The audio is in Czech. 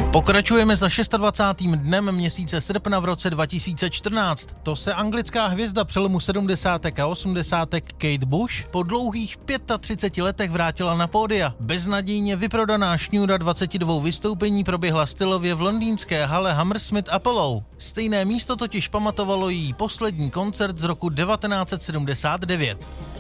Pokračujeme za 26. dnem měsíce srpna v roce 2014. To se anglická hvězda přelomu 70. a 80. Kate Bush po dlouhých 35 letech vrátila na pódia. Beznadějně vyprodaná šňůra 22 vystoupení proběhla stylově v londýnské hale Hammersmith Apollo. Stejné místo totiž pamatovalo její poslední koncert z roku 1979.